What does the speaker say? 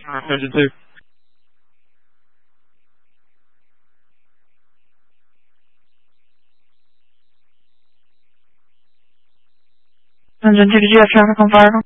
Engine 2. Engine 2, did you have traffic on fire?